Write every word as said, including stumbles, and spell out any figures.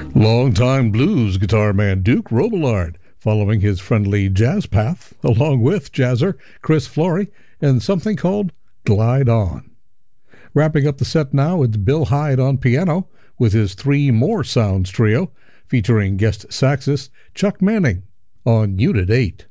Longtime blues guitar man Duke Robillard, following his friendly jazz path, along with jazzer Chris Flory, and something called Glide On. Wrapping up the set now, it's Bill Hyde on piano with his Three More Sounds trio, featuring guest saxist Chuck Manning on Unit eight.